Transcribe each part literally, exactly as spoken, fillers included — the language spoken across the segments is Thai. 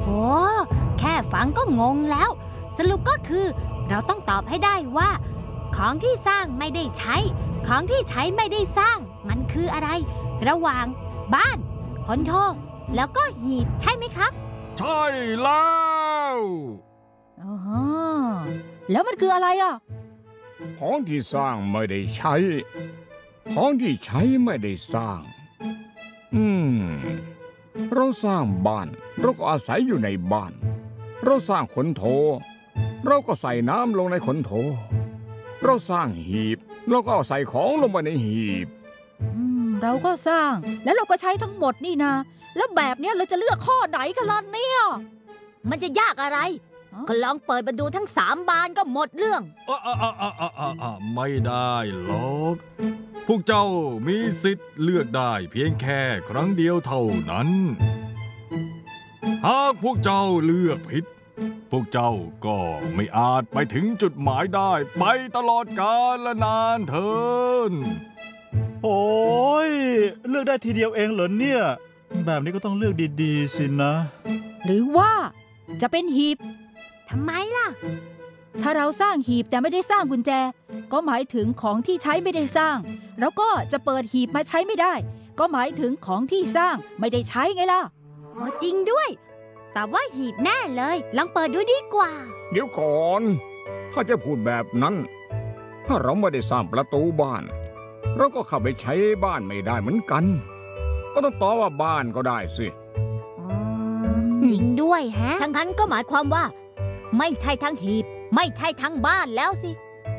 โอ้แค่ฟังก็งงแล้วสรุปก็คือเราต้องตอบให้ได้ว่าของที่สร้างไม่ได้ใช้ของที่ใช้ไม่ได้สร้างมันคืออะไรระหว่างบ้านคอนโทรแล้วก็หีบใช่ไหมครับใช่แล้วอ๋อแล้วมันคืออะไรอ่ะของที่สร้างไม่ได้ใช้ของที่ใช้ไม่ได้สร้างอืมเราสร้างบ้านเราก็อาศัยอยู่ในบ้านเราสร้างขนโถเราก็ใส่น้ำลงในขนโถเราสร้างหีบเราก็เอาใส่ของลงไปในหีบอืมเราก็สร้างแล้วเราก็ใช้ทั้งหมดนี่นะแล้วแบบเนี้ยเราจะเลือกข้อไหนกันล่ะเนี่ยมันจะยากอะไรก็ลองเปิดมาดูทั้งสามบานก็หมดเรื่องอ่ะอ่ะอ่ะอ่ะอ่ะอ่ะไม่ได้หรอกพวกเจ้ามีสิทธิ์เลือกได้เพียงแค่ครั้งเดียวเท่านั้นหากพวกเจ้าเลือกผิดพวกเจ้าก็ไม่อาจไปถึงจุดหมายได้ไปตลอดกาลและนานเทินโอ้ยเลือกได้ทีเดียวเองเหรอเนี่ยแบบนี้ก็ต้องเลือกดีๆสินะหรือว่าจะเป็นหีบทำไมล่ะถ้าเราสร้างหีบแต่ไม่ได้สร้างกุญแจก็หมายถึงของที่ใช้ไม่ได้สร้างแล้วก็จะเปิดหีบมาใช้ไม่ได้ก็หมายถึงของที่สร้างไม่ได้ใช้ไงล่ะโอ้จริงด้วยแต่ว่าหีบแน่เลยลองเปิดดูดีกว่าเดี๋ยวก่อนถ้าจะพูดแบบนั้นถ้าเราไม่ได้สร้างประตูบ้านเราก็เข้าไปใช้บ้านไม่ได้เหมือนกันก็ต้องตอบว่าบ้านก็ได้สิจริงด้วยฮะทั้งนั้นก็หมายความว่าไม่ใช่ทั้งหีบไม่ใช่ทั้งบ้านแล้วสิ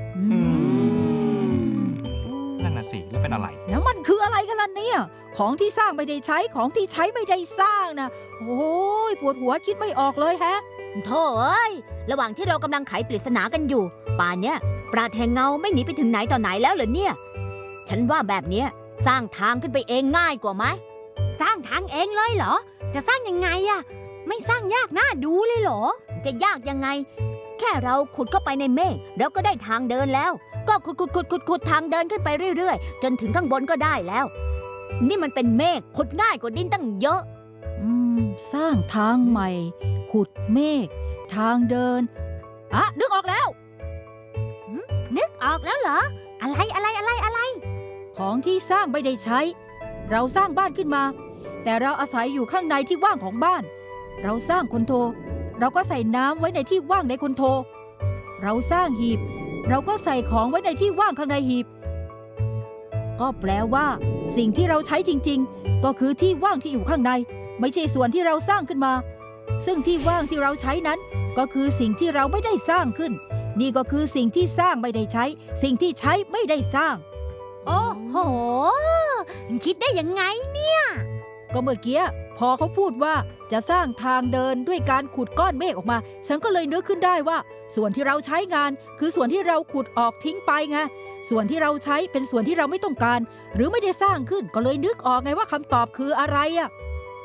นั่นน่ะสิแล้วเป็นอะไรแล้วมันคืออะไรกันล่ะเนี่ยของที่สร้างไม่ได้ใช้ของที่ใช้ไม่ได้สร้างนะโอ้ยปวดหัวคิดไม่ออกเลยแฮะโธ่เอ้ยระหว่างที่เรากำลังไขปริศนากันอยู่ป่านเนี้ยปราดแห่งเงาไม่หนีไปถึงไหนต่อไหนแล้วเหรอเนี่ยฉันว่าแบบเนี้ยสร้างทางขึ้นไปเองง่ายกว่าไหมสร้างทางเองเลยเหรอจะสร้างยังไงอะไม่สร้างยากน่าดูเลยเหรอจะยากยังไงแค่เราขุดเข้าไปในเมฆเราก็ได้ทางเดินแล้วก็ขุดขุดขุดขุดขุดทางเดินขึ้นไปเรื่อยๆจนถึงข้างบนก็ได้แล้วนี่มันเป็นเมฆขุดง่ายกว่าดินตั้งเยอะอืมสร้างทางใหม่ขุดเมฆทางเดินอ่ะนึกออกแล้วนึกออกแล้วเหรออะไรอะไรอะไรอะไรของที่สร้างไม่ได้ใช้เราสร้างบ้านขึ้นมาแต่เราอาศัยอยู่ข้างในที่ว่างของบ้านเราสร้างคอนโทรเราก็ใส่น้ำไว้ในที่ว่างในคอนโทรเราสร้างหีบเราก็ใส่ของไว้ในที่ว่างข้างในหีบก็แปลว่าสิ่งที่เราใช้จริงๆก็คือที่ว่างที่อยู่ข้างในไม่ใช่ส่วนที่เราสร้างขึ้นมาซึ่งที่ว่างที่เราใช้นั้นก็คือสิ่งที่เราไม่ได้สร้างขึ้นนี่ก็คือสิ่งที่สร้างไม่ได้ใช้สิ่งที่ใช้ไม่ได้สร้างโอ้โหคิดได้ยังไงเนี่ยก็เมื่อกี้พอเขาพูดว่าจะสร้างทางเดินด้วยการขุดก้อนเมฆออกมาฉันก็เลยนึกขึ้นได้ว่าส่วนที่เราใช้งานคือส่วนที่เราขุดออกทิ้งไปไงส่วนที่เราใช้เป็นส่วนที่เราไม่ต้องการหรือไม่ได้สร้างขึ้นก็เลยนึกออกไงว่าคำตอบคืออะไรอ่ะ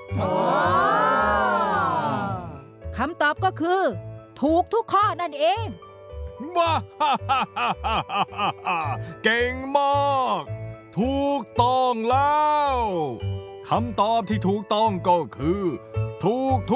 คำตอบก็คือถูกทุกข้อนั่นเองว้าเก่งมากถูกต้องแล้วคำตอบที่ถูกต้องก็คือถูก